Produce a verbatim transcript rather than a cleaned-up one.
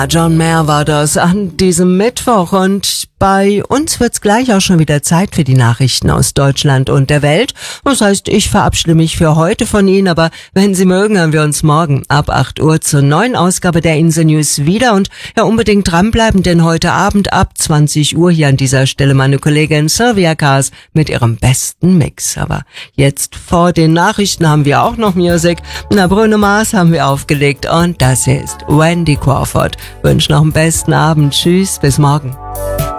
John Mayer war das an diesem Mittwoch und bei uns wird's gleich auch schon wieder Zeit für die Nachrichten aus Deutschland und der Welt. Das heißt, ich verabschiede mich für heute von Ihnen, aber wenn Sie mögen, hören wir uns morgen ab acht Uhr zur neuen Ausgabe der Insel News wieder und ja unbedingt dranbleiben, denn heute Abend ab zwanzig Uhr hier an dieser Stelle meine Kollegin Sylvia Kaas mit ihrem besten Mix. Aber jetzt vor den Nachrichten haben wir auch noch Musik. Na, Bruno Mars haben wir aufgelegt und das hier ist Wendy Crawford. Wünsche noch einen besten Abend. Tschüss, bis morgen.